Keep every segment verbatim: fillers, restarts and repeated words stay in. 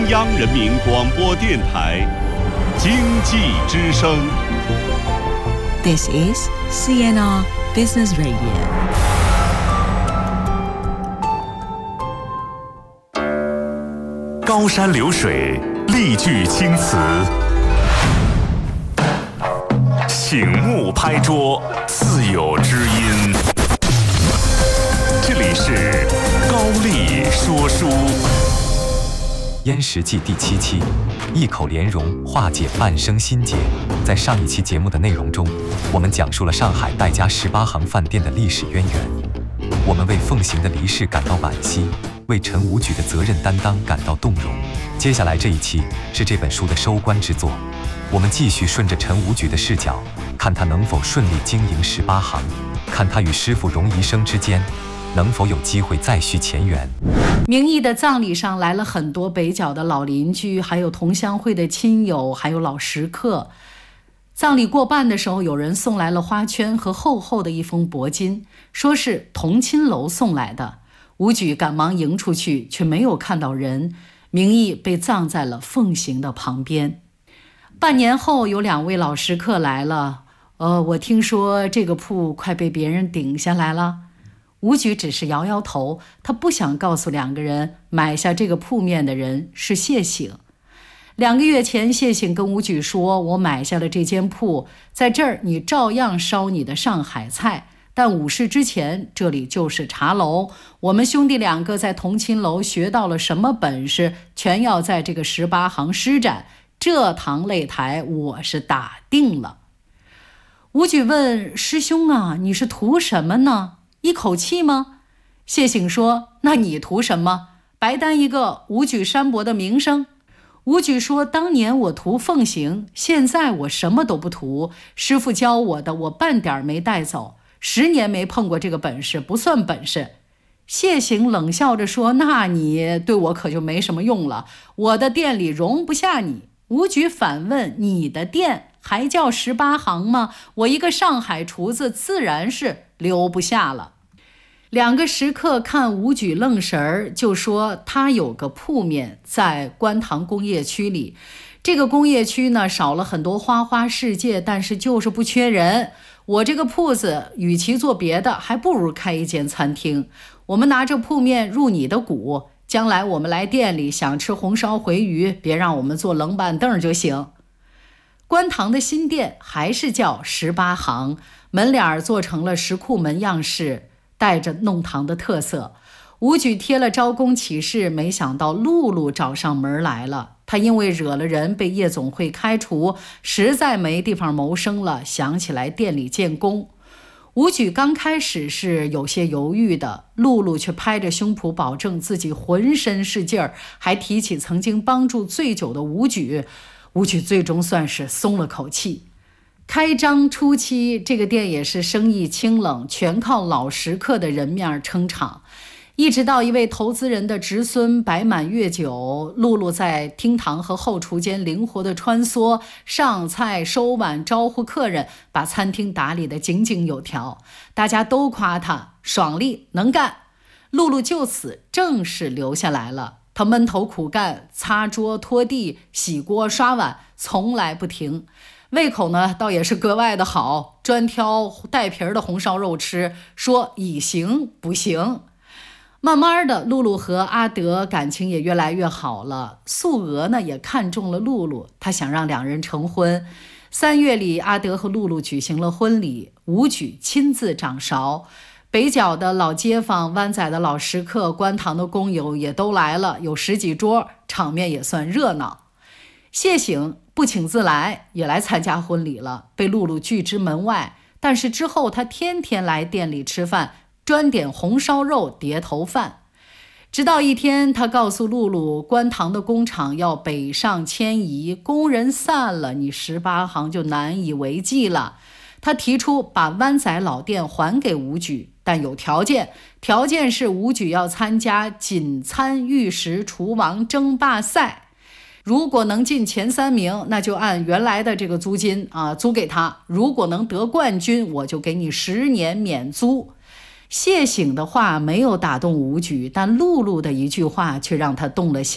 央人民广播电台经济之声。 This is C N R Business Radio。 高山流水，丽句青词，醒目拍桌，自有知音。这里是高丽说书。 燕食记第七期，一口莲蓉化解半生心结。在上一期节目的内容中，我们讲述了上海戴家十八行饭店的历史渊源。我们为奉行的离世感到惋惜，为陈武举的责任担当感到动容。接下来这一期是这本书的收官之作，我们继续顺着陈武举的视角，看他能否顺利经营十八行，看他与师傅荣宜生之间能否有机会再续前缘。 明义的葬礼上来了很多北角的老邻居，还有同乡会的亲友，还有老食客。葬礼过半的时候，有人送来了花圈和厚厚的一封帛金，说是同亲楼送来的。武举赶忙迎出去，却没有看到人。明义被葬在了奉行的旁边。半年后，有两位老食客来了，呃，我听说这个铺快被别人顶下来了。武举只是摇摇头，他不想告诉两个人买下这个铺面的人是谢醒。两个月前，谢醒跟武举说，我买下了这间铺，在这儿你照样烧你的上海菜，但午市之前这里就是茶楼，我们兄弟两个在同亲楼学到了什么本事，全要在这个十八行施展，这堂擂台我是打定了。武举问，师兄啊，你是图什么呢？一口气吗？谢醒说，那你图什么？白担一个武举山伯的名声。武举说，当年我图奉行，现在我什么都不图，师傅教我的我半点没带走，十年没碰过这个本事，不算本事。谢醒冷笑着说，那你对我可就没什么用了，我的店里容不下你。武举反问，你的店还叫十八行吗？我一个上海厨子自然是留不下了。两个食客看武举愣神儿，就说他有个铺面在观塘工业区里，这个工业区呢少了很多花花世界，但是就是不缺人。我这个铺子与其做别的，还不如开一间餐厅。我们拿着铺面入你的股，将来我们来店里想吃红烧回鱼，别让我们坐冷板凳就行。观塘的新店还是叫十八行，门脸做成了石库门样式，带着弄堂的特色。武举贴了招工启事，没想到露露找上门来了。他因为惹了人被夜总会开除，实在没地方谋生了，想起来店里建工。武举刚开始是有些犹豫的，露露却拍着胸脯保证自己浑身是劲儿，还提起曾经帮助醉酒的武举。武举最终算是松了口气。开张初期，这个店也是生意清冷，全靠老食客的人面撑场。一直到一位投资人的侄孙摆满月酒，露露在厅堂和后厨间灵活地穿梭，上菜收碗招呼客人，把餐厅打理得井井有条。大家都夸她爽利能干，露露就此正式留下来了。她闷头苦干，擦桌拖地洗锅刷碗，从来不停。胃口呢倒也是格外的好，专挑带皮儿的红烧肉吃，说以形补形。慢慢的，露露和阿德感情也越来越好了。素娥呢也看中了露露，她想让两人成婚。三月里，阿德和露露举行了婚礼，武举亲自掌勺。北角的老街坊、湾仔的老食客、观塘的工友也都来了，有十几桌，场面也算热闹。谢醒不请自来，也来参加婚礼了，被露露拒之门外。但是之后他天天来店里吃饭，专点红烧肉碟头饭。直到一天，他告诉露露，观塘的工厂要北上迁移，工人散了，你十八行就难以为继了。他提出把湾仔老店还给武举，但有条件，条件是武举要参加锦餐玉食厨王争霸赛。如果能进前三名，那就按原来的这个租金啊租给他；如果能得冠军，我就给你十年免租。谢醒的话没有打动武举，但露露的一句话却让他动了心。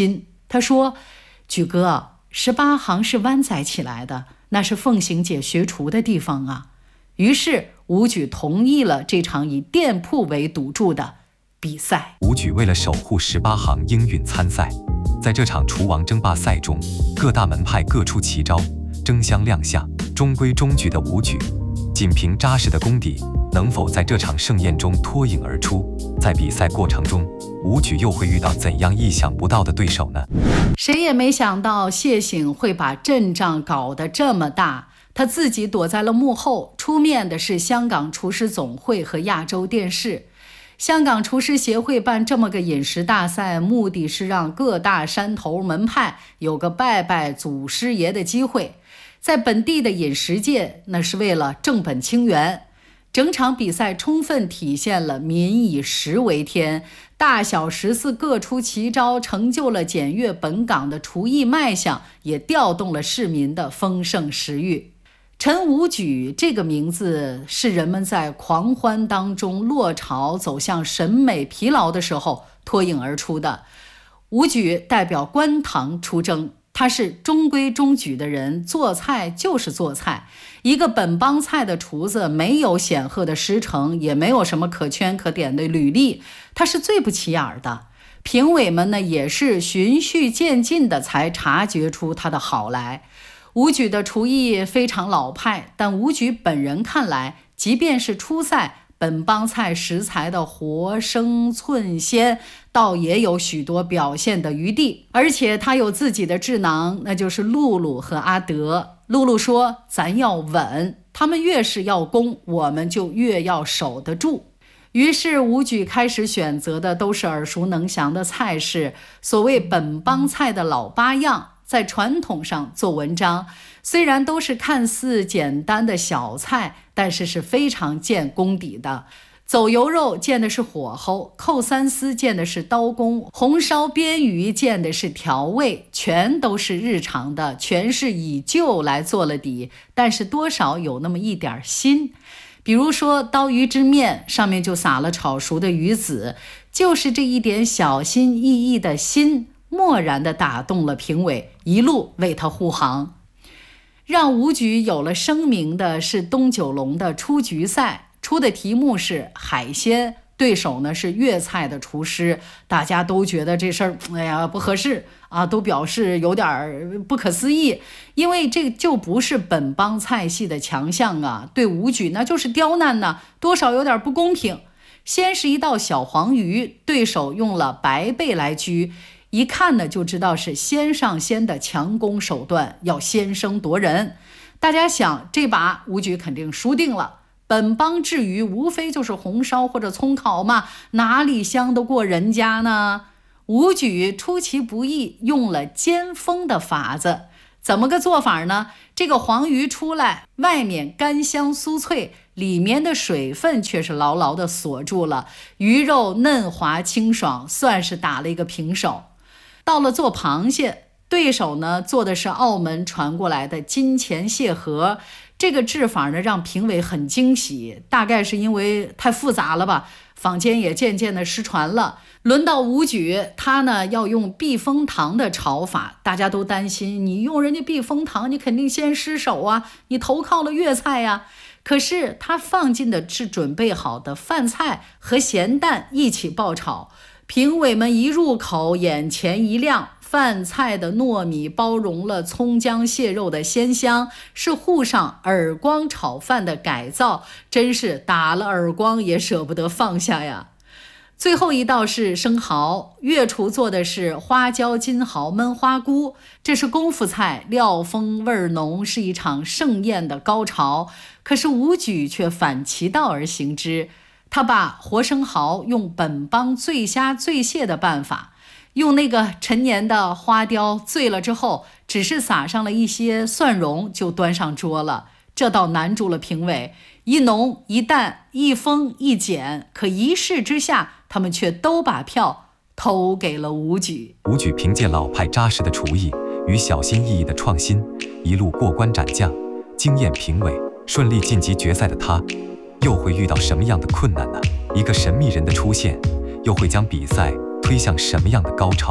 他说：“举哥，十八行是湾仔起来的，那是凤行姐学厨的地方啊。”于是武举同意了这场以店铺为赌注的比赛。 武举为了守护十八行应允参赛，在这场厨王争霸赛中，各大门派各出奇招，争相亮相。中规中矩的武举，仅凭扎实的功底，能否在这场盛宴中脱颖而出？在比赛过程中，武举又会遇到怎样意想不到的对手呢？ 谁也没想到谢醒会把阵仗搞得这么大，他自己躲在了幕后，出面的是香港厨师总会和亚洲电视。香港厨师协会办这么个饮食大赛，目的是让各大山头门派有个拜拜祖师爷的机会。在本地的饮食界，那是为了正本清源。整场比赛充分体现了民以食为天，大小十四各出奇招，成就了检阅本港的厨艺脉象，也调动了市民的丰盛食欲。陈武举这个名字是人们在狂欢当中落潮走向审美疲劳的时候脱颖而出的。武举代表官堂出征，他是中规中矩的人，做菜就是做菜。一个本帮菜的厨子没有显赫的师承，也没有什么可圈可点的履历，他是最不起眼的。评委们呢也是循序渐进的才察觉出他的好来。武举的厨艺非常老派，但武举本人看来，即便是初赛，本帮菜食材的活生寸鲜，倒也有许多表现的余地。而且他有自己的智囊，那就是露露和阿德。露露说：“咱要稳，他们越是要攻，我们就越要守得住。”于是武举开始选择的都是耳熟能详的菜式，所谓本帮菜的老八样，在传统上做文章。虽然都是看似简单的小菜，但是是非常见功底的。走油肉见的是火候，扣三丝见的是刀工，红烧边鱼见的是调味，全都是日常的，全是以旧来做了底，但是多少有那么一点新。比如说刀鱼之面，上面就撒了炒熟的鱼子，就是这一点小心翼翼的心，蓦然地打动了评委，一路为他护航。让武举有了声名的是东九龙的出局赛，出的题目是海鲜，对手呢是粤菜的厨师，大家都觉得这事儿哎呀不合适啊，都表示有点不可思议，因为这就不是本帮菜系的强项啊，对武举那就是刁难呢，多少有点不公平。先是一道小黄鱼，对手用了白贝来居，一看呢就知道是先上先的强攻手段，要先声夺人。大家想这把武举肯定输定了，本帮制鱼无非就是红烧或者葱烤嘛，哪里香得过人家呢？武举出其不意，用了尖锋的法子。怎么个做法呢？这个黄鱼出来，外面干香酥脆，里面的水分却是牢牢的锁住了，鱼肉嫩滑清爽，算是打了一个平手。到了做螃蟹，对手呢做的是澳门传过来的金钱蟹盒，这个制法呢让评委很惊喜，大概是因为太复杂了吧，坊间也渐渐的失传了。轮到武举，他呢要用避风塘的炒法，大家都担心你用人家避风塘，你肯定先失手啊，你投靠了粤菜呀。可是他放进的是准备好的饭菜和咸蛋一起爆炒，评委们一入口眼前一亮，饭菜的糯米包容了葱姜蟹肉的鲜香，是沪上耳光炒饭的改造，真是打了耳光也舍不得放下呀。最后一道是生蚝，粤厨做的是花椒金蚝焖花菇，这是功夫菜，料丰味浓，是一场盛宴的高潮。可是武举却反其道而行之，他把活生蚝用本帮醉虾醉蟹的办法，用那个陈年的花雕醉了之后，只是撒上了一些蒜蓉就端上桌了，这倒难住了评委，一浓一淡一丰一减，可一试之下，他们却都把票投给了武举。 武举凭借老派扎实的厨艺与小心翼翼的创新，一路过关斩将，惊艳评委，顺利晋级决赛的他，又会遇到什么样的困难呢？一个神秘人的出现，又会将比赛推向什么样的高潮？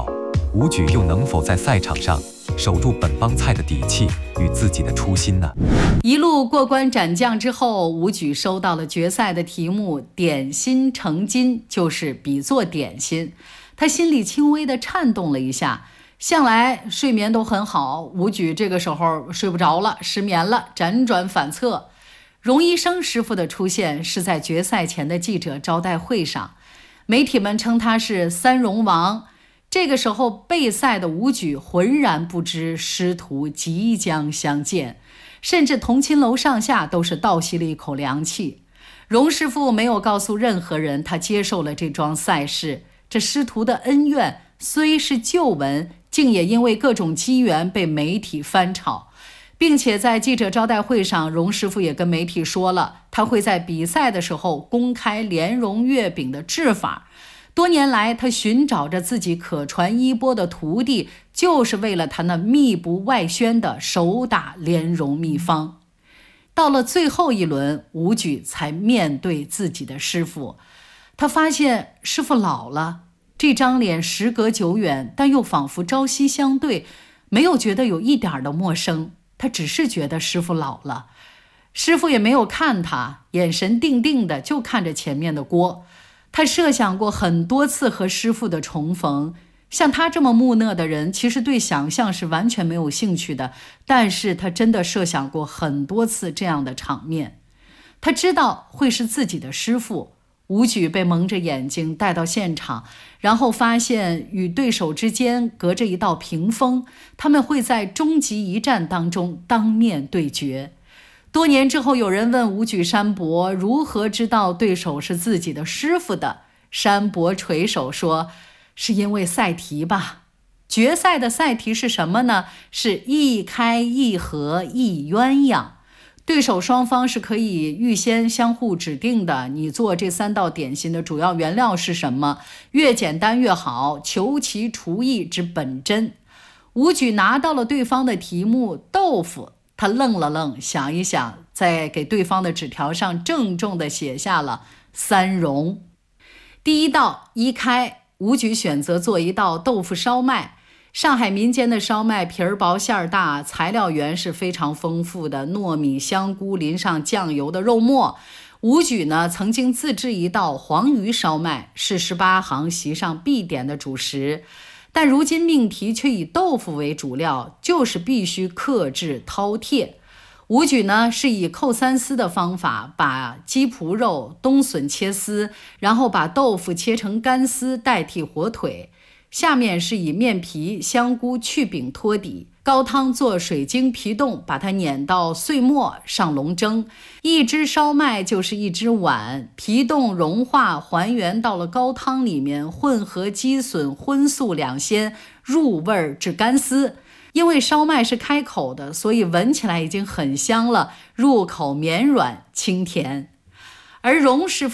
武举又能否在赛场上守住本帮菜的底气与自己的初心呢？ 一路过关斩将之后，武举收到了决赛的题目，点心成金，就是比做点心。他心里轻微的颤动了一下，向来睡眠都很好，武举这个时候睡不着了，失眠了，辗转反侧。荣医生师傅的出现是在决赛前的记者招待会上，媒体们称他是三荣王。这个时候备赛的武举浑然不知师徒即将相见，甚至同亲楼上下都是倒吸了一口凉气。荣师傅没有告诉任何人他接受了这桩赛事，这师徒的恩怨虽是旧闻，竟也因为各种机缘被媒体翻炒。并且在记者招待会上，荣师傅也跟媒体说了，他会在比赛的时候公开莲蓉月饼的制法。多年来，他寻找着自己可传衣钵的徒弟，就是为了他那秘不外宣的手打莲蓉秘方。到了最后一轮，武举才面对自己的师傅，他发现师傅老了，这张脸时隔久远，但又仿佛朝夕相对，没有觉得有一点的陌生。他只是觉得师傅老了，师傅也没有看他，眼神定定的就看着前面的锅。他设想过很多次和师傅的重逢，像他这么木讷的人，其实对想象是完全没有兴趣的，但是他真的设想过很多次这样的场面。他知道会是自己的师傅。武举被蒙着眼睛带到现场，然后发现与对手之间隔着一道屏风，他们会在终极一战当中当面对决。多年之后，有人问武举山伯如何知道对手是自己的师傅的，山伯垂手说，是因为赛题吧。决赛的赛题是什么呢？是一开一合一鸳鸯。对手双方是可以预先相互指定的，你做这三道点心的主要原料是什么，越简单越好，求其厨艺之本真。武举拿到了对方的题目豆腐，他愣了愣，想一想，在给对方的纸条上郑重地写下了三荣。第一道一开，武举选择做一道豆腐烧麦。上海民间的烧麦皮儿薄馅儿大，材料源是非常丰富的，糯米、香菇淋上酱油的肉末。武举呢曾经自制一道黄鱼烧麦，是十八行席上必点的主食，但如今命题却以豆腐为主料，就是必须克制饕餮。武举呢是以扣三丝的方法，把鸡脯肉、冬笋切丝，然后把豆腐切成干丝代替火腿。下面是以面皮、香菇去饼托底，高汤做水晶皮冻，把它碾到碎末，上笼蒸。一只烧麦就是一只碗，皮冻融化还原到了高汤里面，混合鸡笋、荤素两鲜，入味至干丝。因为烧麦是开口的，所以闻起来已经很香了，入口绵软清甜。而荣师傅